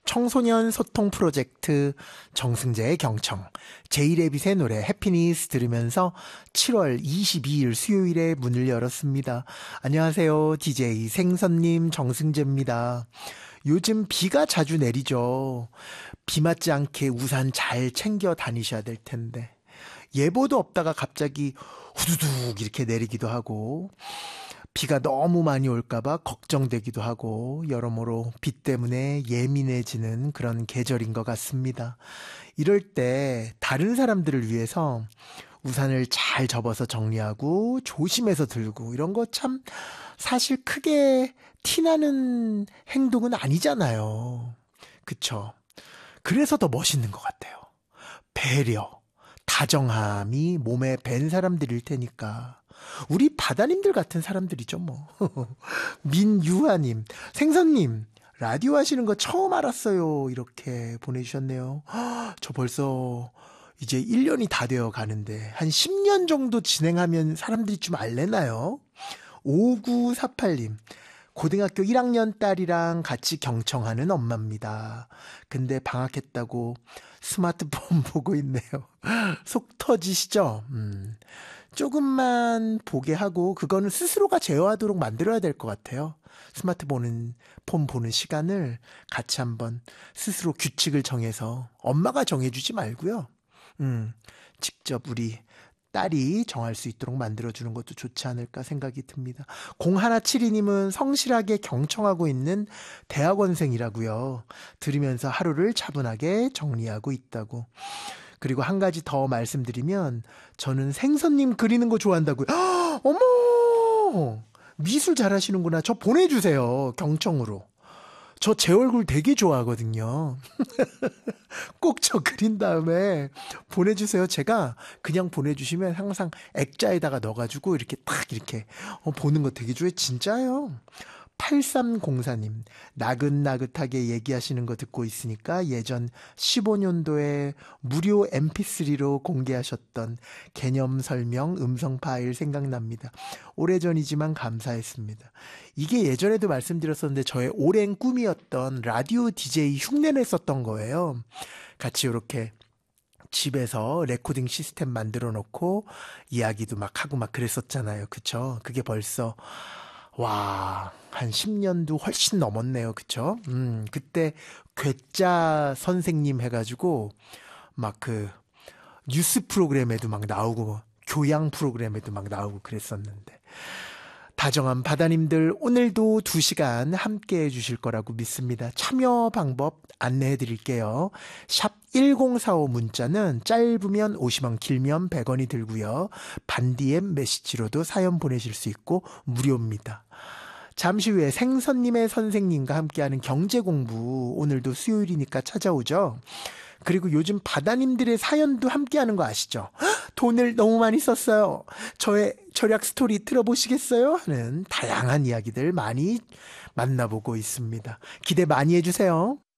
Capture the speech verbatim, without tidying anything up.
청소년 소통 프로젝트 정승재의 경청, 제이레빗의 노래 해피니스 들으면서 칠월 이십이일 수요일에 문을 열었습니다. 안녕하세요. 디제이 생선님 정승재입니다. 요즘 비가 자주 내리죠. 비 맞지 않게 우산 잘 챙겨 다니셔야 될 텐데 예보도 없다가 갑자기 후두둑 이렇게 내리기도 하고 비가 너무 많이 올까봐 걱정되기도 하고 여러모로 비 때문에 예민해지는 그런 계절인 것 같습니다. 이럴 때 다른 사람들을 위해서 우산을 잘 접어서 정리하고 조심해서 들고 이런 거 참 사실 크게 티나는 행동은 아니잖아요. 그쵸? 그래서 더 멋있는 것 같아요. 배려, 다정함이 몸에 밴 사람들일 테니까. 우리 바다님들 같은 사람들이죠 뭐. 민유하님, 생선님 라디오 하시는 거 처음 알았어요 이렇게 보내주셨네요. 저 벌써 이제 일 년이 다 되어 가는데 한 십 년 정도 진행하면 사람들이 좀 알래나요? 오구사팔님, 고등학교 일 학년 딸이랑 같이 경청하는 엄마입니다. 근데 방학했다고 스마트폰 보고 있네요. 속 터지시죠? 음, 조금만 보게 하고 그거는 스스로가 제어하도록 만들어야 될 것 같아요. 스마트폰은 폰 보는 시간을 같이 한번 스스로 규칙을 정해서 엄마가 정해주지 말고요. 음, 직접 우리 딸이 정할 수 있도록 만들어주는 것도 좋지 않을까 생각이 듭니다. 공일칠이님은 성실하게 경청하고 있는 대학원생이라고요. 들으면서 하루를 차분하게 정리하고 있다고. 그리고 한 가지 더 말씀드리면 저는 생선님 그리는 거 좋아한다고요. 헉, 어머! 미술 잘하시는구나. 저 보내주세요. 경청으로. 저 제 얼굴 되게 좋아하거든요. 꼭 저 그린 다음에 보내주세요. 제가 그냥 보내주시면 항상 액자에다가 넣어가지고 이렇게 딱 이렇게 어, 보는 거 되게 좋아해. 진짜요. 팔삼공사님, 나긋나긋하게 얘기하시는 거 듣고 있으니까 예전 십오 년도에 무료 엠피쓰리로 공개하셨던 개념 설명 음성 파일 생각납니다. 오래전이지만 감사했습니다. 이게 예전에도 말씀드렸었는데 저의 오랜 꿈이었던 라디오 디제이 흉내를 썼던 거예요. 같이 이렇게 집에서 레코딩 시스템 만들어 놓고 이야기도 막 하고 막 그랬었잖아요. 그쵸? 그게 벌써 와, 한 십 년도 훨씬 넘었네요. 그쵸? 음, 그때 괴짜 선생님 해가지고 막 그 뉴스 프로그램에도 막 나오고 교양 프로그램에도 막 나오고 그랬었는데 다정한 바다님들 오늘도 두 시간 함께 해주실 거라고 믿습니다. 참여 방법 안내해 드릴게요. 샵 일공사오 문자는 짧으면 오십 원, 길면 백 원이 들고요. 반디엠 메시지로도 사연 보내실 수 있고 무료입니다. 잠시 후에 생선님의 선생님과 함께하는 경제공부 오늘도 수요일이니까 찾아오죠. 그리고 요즘 바다님들의 사연도 함께하는 거 아시죠? 돈을 너무 많이 썼어요. 저의 절약 스토리 들어보시겠어요? 하는 다양한 이야기들 많이 만나보고 있습니다. 기대 많이 해주세요.